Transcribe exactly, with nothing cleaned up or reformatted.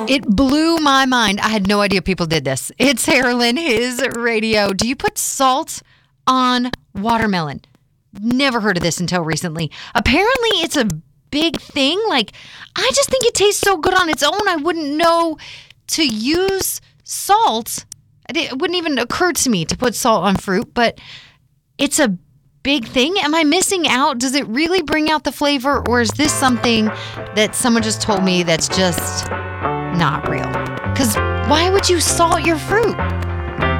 It blew my mind. I had no idea people did this. It's Harlan, his radio. Do you put salt on watermelon? Never heard of this until recently. Apparently, it's a big thing. Like, I just think it tastes so good on its own. I wouldn't know to use salt. It wouldn't even occur to me to put salt on fruit, but it's a big thing. Am I missing out? Does it really bring out the flavor, or is this something that someone just told me that's just not real? Because why would you salt your fruit?